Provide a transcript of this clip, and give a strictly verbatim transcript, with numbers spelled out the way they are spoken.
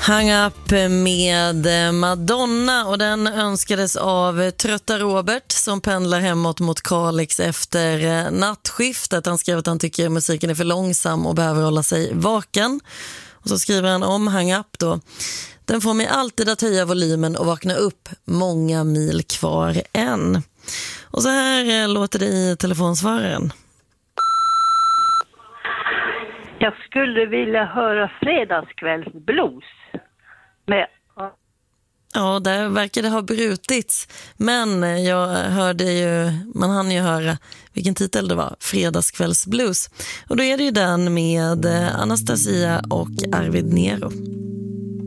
Hang Up med Madonna, och den önskades av trötta Robert som pendlar hemåt mot Kalix efter nattskiftet. Han skrev att han tycker musiken är för långsam och behöver hålla sig vaken. Och så skriver han om Hang Up då: den får mig alltid att höja volymen och vakna upp, många mil kvar än. Och så här låter det i telefonsvararen. Jag skulle vilja höra fredagskvällsblues med... Ja, där verkar det ha brutits. Men jag hörde ju, man hann ju höra vilken titel det var, Fredagskvällsblues. Och då är det ju den med Anastasia och Arvid Nero.